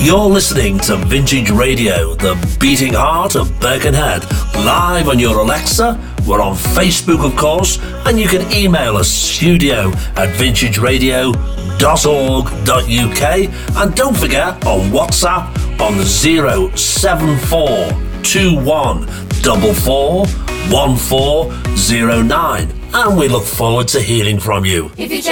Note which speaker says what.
Speaker 1: You're listening to Vintage Radio, the beating heart of Birkenhead, live on your Alexa. We're on Facebook, of course, and you can email us studio@vintageradio.org.uk, and don't forget on WhatsApp on 07421441409, and we look forward to hearing from you.
Speaker 2: If you